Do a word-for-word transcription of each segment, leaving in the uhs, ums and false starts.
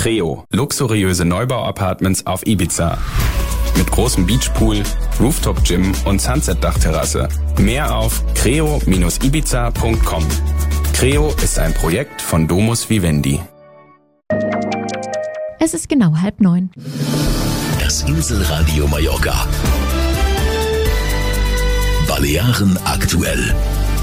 Creo, luxuriöse Neubau-Apartments auf Ibiza. Mit großem Beachpool, Rooftop-Gym und Sunset-Dachterrasse. Mehr auf creo Bindestrich ibiza Punkt com. Creo ist ein Projekt von Domus Vivendi. Es ist genau halb neun. Das Inselradio Mallorca. Balearen aktuell.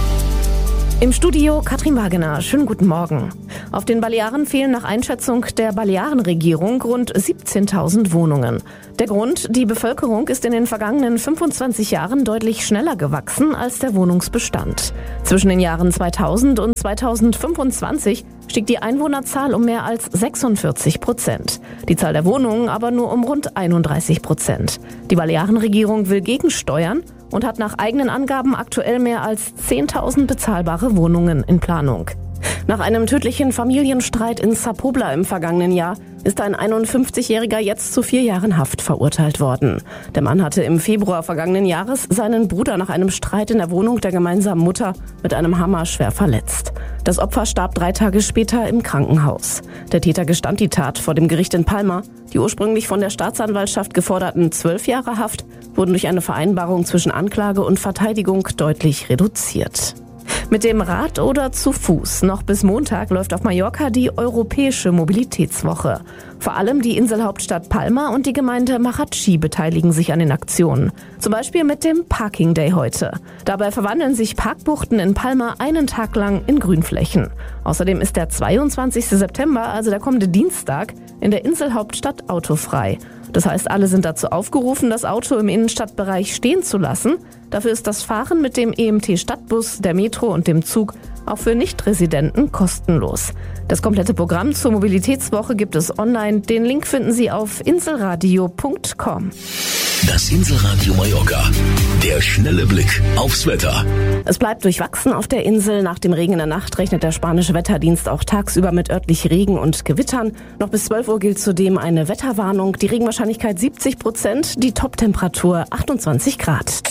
Im Studio Katrin Wagener. Schönen guten Morgen. Auf den Balearen fehlen nach Einschätzung der Balearenregierung rund siebzehntausend Wohnungen. Der Grund: die Bevölkerung ist in den vergangenen fünfundzwanzig Jahren deutlich schneller gewachsen als der Wohnungsbestand. Zwischen den Jahren zweitausend und zweitausendfünfundzwanzig stieg die Einwohnerzahl um mehr als sechsundvierzig Prozent. Die Zahl der Wohnungen aber nur um rund einunddreißig Prozent. Die Balearenregierung will gegensteuern und hat nach eigenen Angaben aktuell mehr als zehntausend bezahlbare Wohnungen in Planung. Nach einem tödlichen Familienstreit in Sa Pobla im vergangenen Jahr ist ein einundfünfzigjähriger jetzt zu vier Jahren Haft verurteilt worden. Der Mann hatte im Februar vergangenen Jahres seinen Bruder nach einem Streit in der Wohnung der gemeinsamen Mutter mit einem Hammer schwer verletzt. Das Opfer starb drei Tage später im Krankenhaus. Der Täter gestand die Tat vor dem Gericht in Palma. Die ursprünglich von der Staatsanwaltschaft geforderten zwölf Jahre Haft wurden durch eine Vereinbarung zwischen Anklage und Verteidigung deutlich reduziert. Mit dem Rad oder zu Fuß. Noch bis Montag läuft auf Mallorca die Europäische Mobilitätswoche. Vor allem die Inselhauptstadt Palma und die Gemeinde Marachi beteiligen sich an den Aktionen. Zum Beispiel mit dem Parking Day heute. Dabei verwandeln sich Parkbuchten in Palma einen Tag lang in Grünflächen. Außerdem ist der zweiundzwanzigsten September, also der kommende Dienstag, in der Inselhauptstadt autofrei. Das heißt, alle sind dazu aufgerufen, das Auto im Innenstadtbereich stehen zu lassen. Dafür ist das Fahren mit dem E M T-Stadtbus, der Metro und dem Zug auch für Nichtresidenten kostenlos. Das komplette Programm zur Mobilitätswoche gibt es online. Den Link finden Sie auf inselradio Punkt com. Das Inselradio Mallorca. Der schnelle Blick aufs Wetter. Es bleibt durchwachsen auf der Insel. Nach dem Regen in der Nacht rechnet der spanische Wetterdienst auch tagsüber mit örtlich Regen und Gewittern. Noch bis zwölf Uhr gilt zudem eine Wetterwarnung. Die Regenwahrscheinlichkeit siebzig Prozent, die Toptemperatur achtundzwanzig Grad.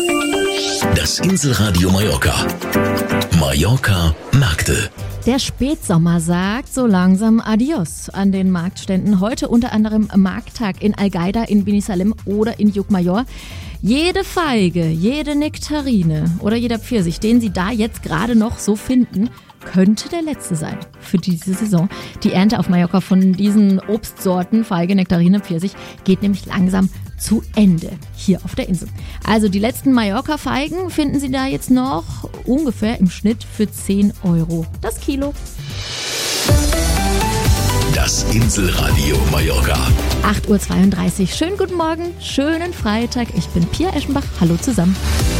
Das Inselradio Mallorca. Mallorca Märkte. Der Spätsommer sagt so langsam Adios an den Marktständen. Heute unter anderem Markttag in Algaida, in Binissalem oder in Llucmajor. Jede Feige, jede Nektarine oder jeder Pfirsich, den Sie da jetzt gerade noch so finden, könnte der letzte sein für diese Saison. Die Ernte auf Mallorca von diesen Obstsorten, Feige, Nektarine, Pfirsich, geht nämlich langsam zu Ende hier auf der Insel. Also die letzten Mallorca-Feigen finden Sie da jetzt noch ungefähr im Schnitt für zehn Euro das Kilo. Das Inselradio Mallorca. acht Uhr zweiunddreißig. Schönen guten Morgen, schönen Freitag. Ich bin Pia Eschenbach. Hallo zusammen.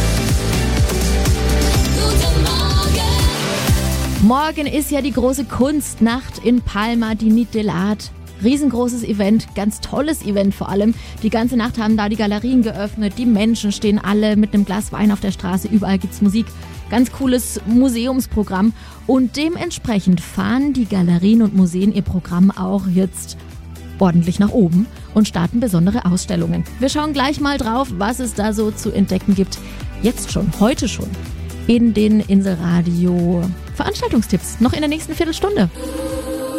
Morgen ist ja die große Kunstnacht in Palma, die Nit de l'Art. Riesengroßes Event, ganz tolles Event vor allem. Die ganze Nacht haben da die Galerien geöffnet, die Menschen stehen alle mit einem Glas Wein auf der Straße, überall gibt's Musik. Ganz cooles Museumsprogramm und dementsprechend fahren die Galerien und Museen ihr Programm auch jetzt ordentlich nach oben und starten besondere Ausstellungen. Wir schauen gleich mal drauf, was es da so zu entdecken gibt. Jetzt schon, heute schon, in den Inselradio Veranstaltungstipps, noch in der nächsten Viertelstunde.